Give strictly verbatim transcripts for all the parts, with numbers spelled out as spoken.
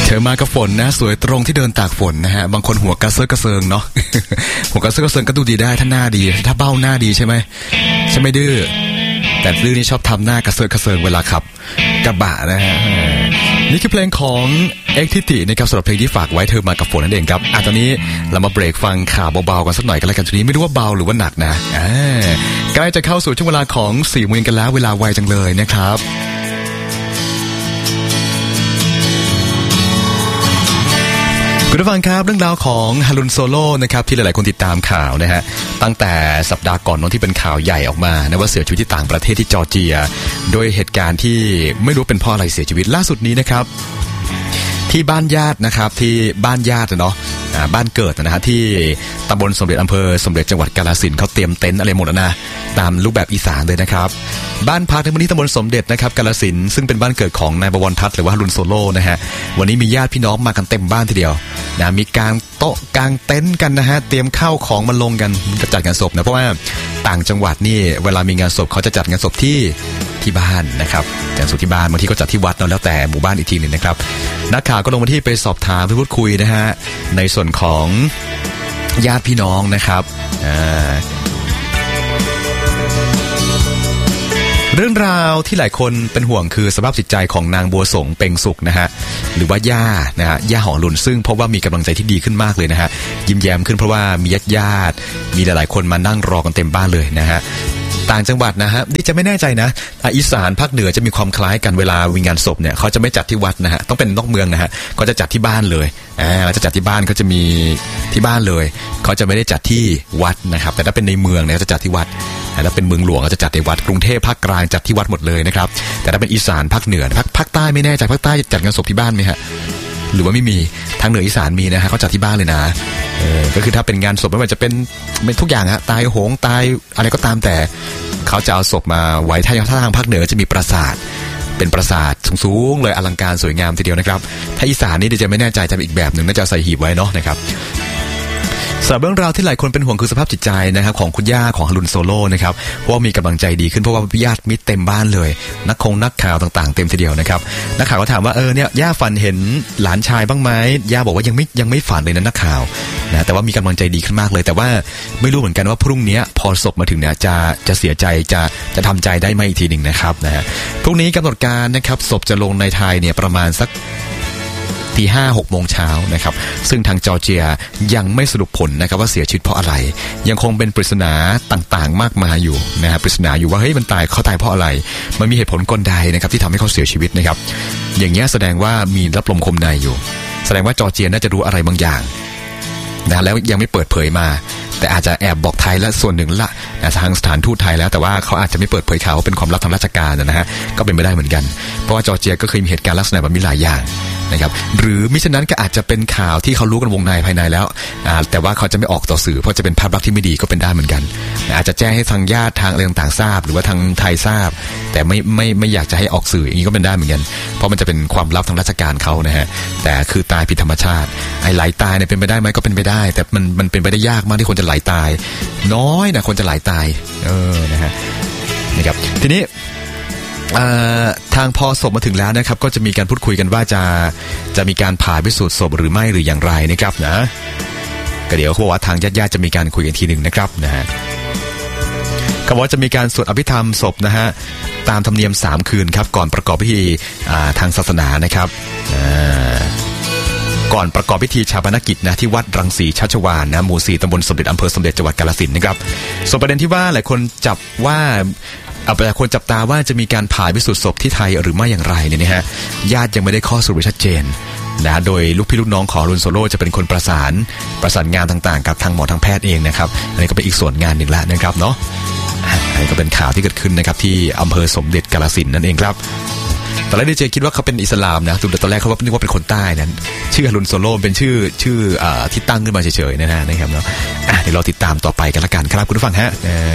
เธอมากับฝนนะสวยตรงที่เดินตากฝนนะฮะบางคนหัวกระเซาะกระเซิงเนาะ หัวกระเซาะกระเซิงก็ดูดีได้ถ้าหน้าดีถ้าเบ้าหน้าดีใช่ไหมใช่ไหมดื้อแต่ดื้อนี่ชอบทำหน้ากระเซาะกระเซิงเวลาขับกระบะนะฮะนี่คือเพลงของเอ็กทิตินะครับสำหรับเพลงที่ฝากไว้เธอมากับฝนนั่นเองครับอ่ะตอนนี้เรามาเบรกฟังข่าวเบาๆกันสักหน่อยกันแล้วกันทีนี้ไม่รู้ว่าเบาหรือว่าหนักนะอ่าใกล้จะเข้าสู่ช่วงเวลาของสี่โมงกันแล้วเวลาไวจังเลยนะครับคุณผู้ฟังครับเรื่องราวของฮารุนโซโล่นะครับที่หลายๆคนติดตามข่าวนะฮะตั้งแต่สัปดาห์ก่อนนั้นที่เป็นข่าวใหญ่ออกมานะว่าเสียชีวิตที่ต่างประเทศที่จอร์เจียโดยเหตุการณ์ที่ไม่รู้เป็นเพราะอะไรเสียชีวิตล่าสุดนี้นะครับที่บ้านญาตินะครับที่บ้านญาติเนาะบ้านเกิดนะฮะที่ตำบลสมเด็จอำเภอสมเด็จจังหวัดกาฬสินธุ์เขาเตรียมเต็นท์อะไรหมดแล้วนะตามรูปแบบอีสานเลยนะครับบ้านพักในพื้นที่ตำบลสมเด็จนะครับกาฬสินธุ์ซึ่งเป็นบ้านเกิดของนายบวรทัศน์หรือว่าฮารุนโซโล่นะฮะวันนี้มีญาติพี่น้องมากันเต็มบ้านทีเดียวนะมีกางโต๊ะกางเต็นท์กันนะฮะเตรียมข้าวของมาลงกันจัดงานศพนะเพราะว่าต่างจังหวัดนี่เวลามีงานศพเขาจะจัดงานศพที่ที่บ้านนะครับจัดศพที่บ้านบางทีก็จัดที่วัดแล้วแต่หมู่บ้านอีกทีนึงนะครับนักข่าวก็ลงมาที่ไปสอบถามไปพูดคุยนะฮะในส่วนของญาติพี่น้องนะครับเรื่องราวที่หลายคนเป็นห่วงคือสภาพจิตใจของนางบัวสงเป่งสุขนะฮะหรือว่าย่านะฮะย่าหอลุนซึ่งเพราะว่ามีกำลังใจที่ดีขึ้นมากเลยนะฮะยิ้มแย้มขึ้นเพราะว่ามีญาติญาติมีหลายๆคนมานั่งรอกันเต็มบ้านเลยนะฮะต่างจังหวัดนะฮะดิจะไม่แน่ใจนะอีสานภาคเหนือจะมีความคล้ายกันเวลาวิงานศพเนี่ยเขาจะไม่จัดที่วัดนะฮะต้องเป็นนอกเมืองนะฮะก็จะจัดที่บ้านเลยอ่าจะจัดที่บ้านเขาจะมีที่บ้านเลยเขาจะไม่ได้จัดที่วัดนะครับแต่ถ้าเป็นในเมืองเนี่ยจะจัดที่วัดแล้วเป็นเมืองหลวงก็จะจัดในวัดกรุงเทพภาคกลางจัดที่วัดหมดเลยนะครับแต่ถ้าเป็นอีสานภาคเหนือภาคภาคใต้ไม่แน่ใจภาคใต้จัดงานศพที่บ้านไหมฮะหรือว่าไม่มีทางเหนืออีสานมีนะฮะเขาจัดที่บ้านเลยนะเออก็คือถ้าเป็นงานศพไม่ว่าจะเป็นเป็นทุกอย่างฮะตายโหงตายอะไรก็ตามแต่เขาจะเอาศพมาไว้ถ้าทางภาคเหนือจะมีปราสาทเป็นปราสาทสูงๆเลยอลังการสวยงามทีเดียวนะครับถ้าอีสานนี่เดี๋ยวจะไม่แน่ใจจะเป็นอีกแบบหนึ่งน่าจะใส่หีบไว้เนาะนะครับสำหรับเรื่องราวที่หลายคนเป็นห่วงคือสภาพจิตใจนะครับของคุณย่าของฮารุนโซโล่นะครับเพราะว่ามีกำลังใจดีขึ้นเพราะว่าญาติมิตรเต็มบ้านเลยนักคงนักข่าวต่างๆเต็มทีเดียวนะครับนักข่าวก็ถามว่าเออเนี่ยย่าฝันเห็นหลานชายบ้างไหมย่าบอกว่ายังไม่ยังไม่ฝันเลยนะนักข่าวนะแต่ว่ามีกำลังใจดีขึ้นมากเลยแต่ว่าไม่รู้เหมือนกันว่าพรุ่งนี้พอศพมาถึงเนี่ยจะจะเสียใจจะจะทำใจได้ไหมอีกทีหนึ่งนะครับนะฮะพรุ่งนี้กำหนดการนะครับศพจะลงในไทยเนี่ยประมาณสักตีห้าหกโมงเช้านะครับซึ่งทางจอร์เจียยังไม่สรุปผลนะครับว่าเสียชีวิตเพราะอะไรยังคงเป็นปริศนาต่างๆมากมายอยู่นะฮะปริศนาอยู่ว่าเฮ้ยมันตายเขาตายเพราะอะไรมันมีเหตุผลกลใดนะครับที่ทำให้เขาเสียชีวิตนะครับอย่างเงี้ยแสดงว่ามีรับลมคมในอยู่แสดงว่าจอร์เจียน่าจะรู้อะไรบางอย่างนะแล้วยังไม่เปิดเผยมาแต่อาจจะแอบบอกไทยและส่วนหนึ่งละนะทางสถานทูตไทยแล้วแต่ว่าเขาอาจจะไม่เปิดเผยข่าวเป็นความลับทางราชการนะฮะก็เป็นไปได้เหมือนกันเพราะว่าจอร์เจียก็เคยมีเหตุการณ์ลักษณะแบบนี้หลายอย่างนะครับหรือมิฉะนั้นก็อาจจะเป็นข่าวที่เขารู้กันวงในภายในแล้วแต่ว่าเขาจะไม่ออกต่อสื่อเพราะจะเป็นภาพลักษณ์ที่ไม่ดีก็เป็นได้เหมือนกันอาจจะแจ้งให้ทางญาติทางอะไรต่างๆทราบหรือว่าทางไทยทราบแต่ไม่ไม่ไม่อยากจะให้ออกสื่ออย่างนี้ก็เป็นได้เหมือนกันเพราะมันจะเป็นความลับทางราชการเขานะฮะแต่คือตายผิดธรรมชาติไอ้ไหลตายเนี่ยเป็นไปได้ไหมก็เป็นไปได้แต่มันมันเป็นไปได้ยากมากที่คนจะไหลตายน้อยนะคนจะไหลตายเออนะฮะนะครับทีนี้ทางพอศพมาถึงแล้วนะครับก็จะมีการพูดคุยกันว่าจะจะมีการผ่าพิสูจน์ศพหรือไม่หรืออย่างไรนะครับนะก็เดี๋ยวเขาบอกว่าทางญาติๆจะมีการคุยกันทีหนึ่งนะครับนะฮะเขาบอกว่าจะมีการสวดอภิธรรมศพนะฮะตามธรรมเนียมสามคืนครับก่อนประกอบพิธีทางศาสนานะครับก่อนประกอบพิธีชาปนกิจนะที่วัดรังสีชัชวาลนะหมู่สี่ตำบลสมเด็จอำเภอสมเด็จจังหวัดกาฬสินธุ์นะครับส่วนประเด็นที่ว่าหลายคนจับว่าเอาประชาชนจับตาว่าจะมีการผ่าพิสูจน์ศพที่ไทยหรือไม่อย่างไรเนี่ยนะฮะญาติยังไม่ได้ข้อสรุปชัดเจนนะโดยลูกพี่ลูกน้องของฮารุนโซโล่จะเป็นคนประสานประสานงานต่างๆกับทางหมอทางแพทย์เองนะครับอันนี้ก็เป็นอีกส่วนงานหนึ่งละนะครับเนาะอันนี้ก็เป็นข่าวที่เกิดขึ้นนะครับที่อำเภอสมเด็จกาฬสินธุ์นั่นเองครับตอนแรกดีเจคิดว่าเขาเป็นอิสลามนะตอนแรกเขาว่านึกว่าเป็นคนใต้นั้นชื่อฮารุนโซโล่เป็นชื่อชื่อที่ตั้งขึ้นมาเฉยๆนะฮะนะครับเนาะเดี๋ยวเราติดตามต่อไปกันละกันครับคุณผู้ฟังฮะ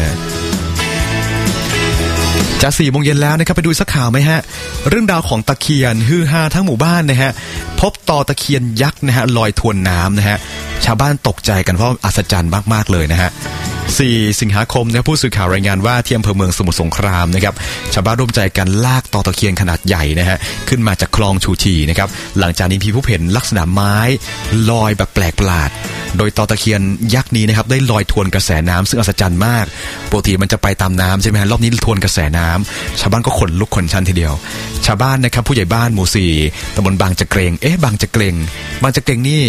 จะสี่โมงเย็นแล้วนะครับไปดูสักข่าวไหมฮะเรื่องราวของตะเคียนฮือฮาทั้งหมู่บ้านนะฮะพบตอตะเคียนยักษ์นะฮะลอยทวนน้ำนะฮะชาวบ้านตกใจกันเพราะอัศจรรย์มากๆเลยนะฮะสี่สิงหาคมเนี่ยผู้สื่อข่าวรายงานว่าที่อำเภอเมืองสมุทรสงครามนะครับชาวบ้านร่วมใจกันลากตอตะเคียนขนาดใหญ่นะฮะขึ้นมาจากคลองชูชีนะครับหลังจากนี้มีผู้เห็นลักษณะไม้ลอยแบบแปลกประหลาดโดยตอตะเคียนยักษ์นี้นะครับได้ลอยทวนกระแสน้ำซึ่งอัศจรรย์มากปกติมันจะไปตามน้ำใช่ไหมฮะรอบนี้ทวนกระแสน้ำชาวบ้านก็ขนลุกขนชันทีเดียวชาวบ้านนะครับผู้ใหญ่บ้านหมู่สี่ตำบลบางจะเกรงเอ๊ะบางจะเกรงบางจะเกรงนี่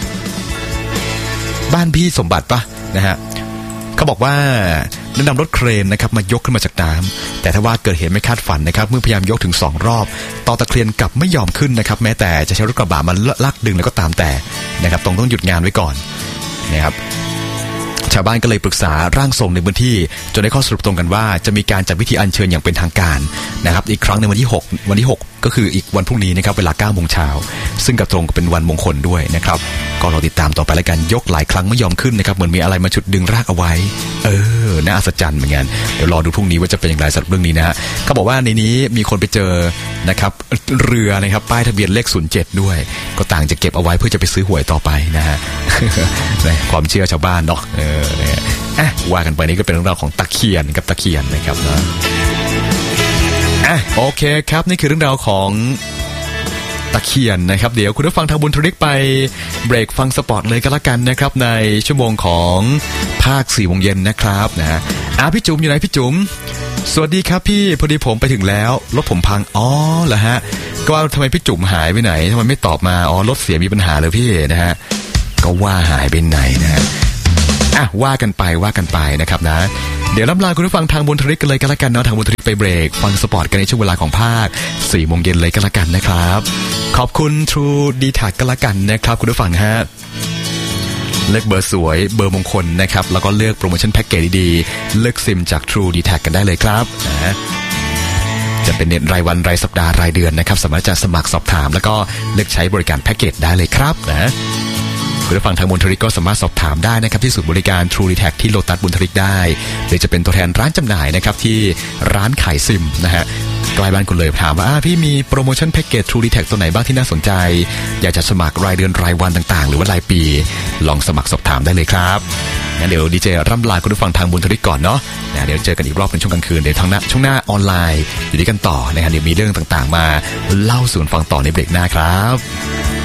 บ้านพี่สมบัติปะนะฮะเขาบอกว่าได้นำรถเครนนะครับมายกขึ้นมาจากน้ำแต่ถ้าว่าเกิดเหตุไม่คาดฝันนะครับเมื่อพยายามยกถึงสองรอบตอตะเคียนกลับไม่ยอมขึ้นนะครับแม้แต่จะใช้รถกระบะมาลากดึงแล้วก็ตามแต่นะครับต้องต้องหยุดงานไว้ก่อนนะครับชาวบ้านก็เลยปรึกษาร่างทรงในพื้นที่จนได้ข้อสรุปตรงกันว่าจะมีการจัดพิธีอัญเชิญอย่างเป็นทางการนะครับอีกครั้งในวันที่หกวันที่หกก็คืออีกวันพรุ่งนี้นะครับเวลาเก้าโมงเช้าซึ่งกับตรงกับเป็นวันมงคลด้วยนะครับก็รอติดตามต่อไปแล้วกันยกหลายครั้งไม่ยอมขึ้นนะครับเหมือนมีอะไรมาฉุดดึงรากเอาไว้เออน่าอัศจรรย์เหมือนกันเดี๋ยวรอดูพรุ่งนี้ว่าจะเป็นอย่างไรสำหรับเรื่องนี้นะฮะเขาบอกว่าในนี้มีคนไปเจอนะครับเรือนะครับป้ายทะเบียนเลขศูนย์เจ็ดด้วยก็ต่างจะเก็บเอาไว้เพื่อจะไปซื้อหวยต่อไปนะฮะ ความเชื่อชาวบ้านเนาะเอออ่ะว่ากันไปนี่ก็เป็นเรื่องราวของตะเคียนกับตะเคียนนะครับนะอ่ะโอเคครับนี่คือเรื่องราวของตะเคียนนะครับเดี๋ยวคุณผู้ฟังทางบุญทริกไปเบรกฟังสปอร์ตเลยก็แล้วกันนะครับในชั่วโมงของภาคสี่โมงเย็นนะครับนะอ่ะพี่จุ๋มอยู่ไหนพี่จุ๋มสวัสดีครับพี่พอดีผมไปถึงแล้วรถผมพังอ๋อเหรอฮะก็ว่าทำไมพี่จุ๋มหายไปไหนทำไมไม่ตอบมาอ๋อรถเสียมีปัญหาเลยพี่นะฮะก็ว่าหายไปไหนนะฮะอ่ะว่ากันไปว่ากันไปนะครับนะเดี๋ยวรับลาคุณผู้ฟังทางบุญทริกกันเลยก็แล้วกันเนาะทางบุญทริกไปเบรกฟังสปอร์ตกันในช่วงเวลาของภาคสี่โมงเย็นเลยก็แล้วกันนะครับขอบคุณ True ดี แท็ก ก็แล้วกันนะครับคุณผู้ฟังฮะเลือกเบอร์สวยเบอร์มงคลนะครับแล้วก็เลือกโปรโมชั่นแพ็กเกจดีๆเลือกซิมจาก True ดี แท็ก กันได้เลยครับนะจะเป็นเน็ตรายวันรายสัปดาห์รายเดือนนะครับสามารถจะสมัครสอบถามแล้วก็เลือกใช้บริการแพ็กเกจได้เลยครับนะคุณผู้ฟังทางบุญทริกก็สามารถสอบถามได้นะครับที่ศูนย์บริการ True ดี แท็ก ที่โลตัสบุญทริกได้หรือจะเป็นตัวแทนร้านจำหน่ายนะครับที่ร้านขายซิมนะฮะใกล้บ้านคุณเลยถามว่าพี่มีโปรโมชั่นแพ็กเกจ True ดี แท็ก ตัวไหนบ้างที่น่าสนใจอยากจะสมัครรายเดือนรายวันต่างๆหรือว่ารายปีลองสมัครสอบถามได้เลยครับงั้นเดี๋ยวดีเจร่ำลาคุณผู้ฟังทางบุญทริกก่อนเนาะเดี๋ยวเจอกันอีกรอบในช่วงกลางคืนเดี๋ยวทางหน้าช่วงหน้าออนไลน์อยู่ด้วยกันต่อนะครับเดี๋ยวมีเรื่องต่างๆมาเล่าสู่ฟังต่อในเบรกหน้าครับ